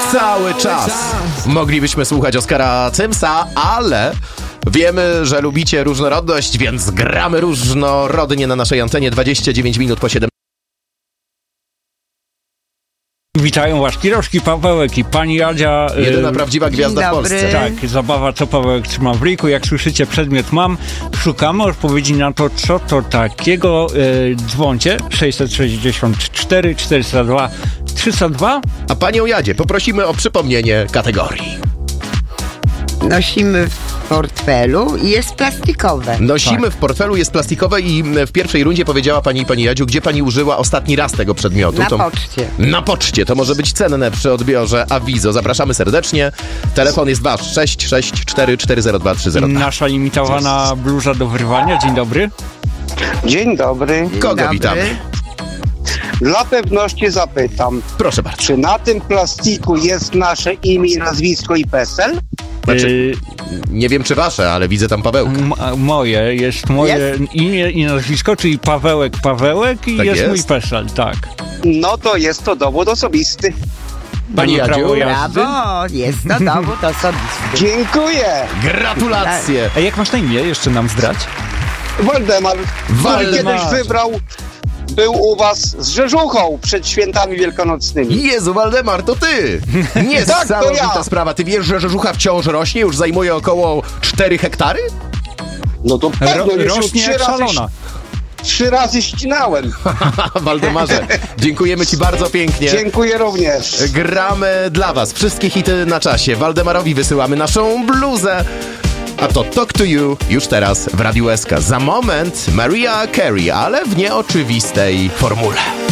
Cały czas moglibyśmy słuchać Oskara Tymsa, ale wiemy, że lubicie różnorodność, więc gramy różnorodnie na naszej antenie. 29 minut po 7. Witają was Kiroszki, Pawełek i pani Jadzia. Jedyna prawdziwa gwiazda w Polsce. Tak, zabawa co Pawełek trzyma w ryjku. Jak słyszycie, przedmiot mam. Szukamy odpowiedzi na to, co to takiego. Dzwoncie 664 402 302. A panią Jadzie poprosimy o przypomnienie kategorii. Nosimy w portfelu i jest plastikowe. Nosimy w portfelu, jest plastikowe i w pierwszej rundzie powiedziała pani Jadziu, gdzie pani użyła ostatni raz tego przedmiotu. Na poczcie. Na poczcie. To może być cenne przy odbiorze awizo. Zapraszamy serdecznie. Telefon jest wasz 664 402 302. Nasza limitowana bluza do wyrwania. Dzień dobry. Dzień dobry. Kogo witamy? Dla pewności zapytam, Proszę bardzo. czy na tym plastiku jest nasze imię, nazwisko i PESEL? Znaczy, nie wiem czy wasze, ale widzę tam Pawełka. Moje jest imię i nazwisko, czyli Pawełek i Tak jest jest? mój PESEL, tak. No to jest to dowód osobisty. Pani Jadziu? prawo jazdy? Brawo, jest to dowód osobisty. Dziękuję. Gratulacje. A jak masz na imię? Jeszcze nam zdradź. Waldemar, który Waldemar. kiedyś był u was z Rzeżuchą przed świętami wielkanocnymi. Jezu, Waldemar, to ty! Niesamowita Tak, to ja. sprawa. Ty wiesz, że Rzeżucha wciąż rośnie? Już zajmuje około 4 hektary? No to pewno, już Rośnie jak szalona. 3 razy ścinałem. Waldemarze, dziękujemy ci bardzo pięknie. Dziękuję również. Gramy dla was. Wszystkie hity na czasie. Waldemarowi wysyłamy naszą bluzę. A to Talk to You już teraz w Radiu SK. Za moment Mariah Carey, ale w nieoczywistej formule.